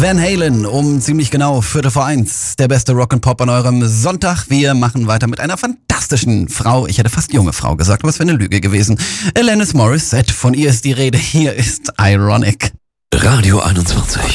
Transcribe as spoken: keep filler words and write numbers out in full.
Van Halen um ziemlich genau Viertel vor eins. Der beste Rock'n'Pop an eurem Sonntag. Wir machen weiter mit einer fantastischen Frau. Ich hätte fast junge Frau gesagt, aber es wäre eine Lüge gewesen. Alanis Morissette, von ihr ist die Rede. Hier ist Ironic. Radio einundzwanzig.